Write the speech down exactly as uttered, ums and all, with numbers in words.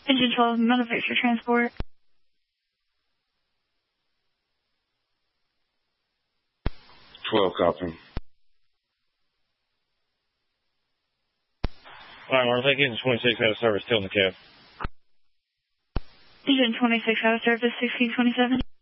Engine twelve, Metal Victor Transport. twelve, copy. Alright, Mark, take engine twenty-six out of service, still in the cab. Engine twenty-six out of service, sixteen twenty-seven.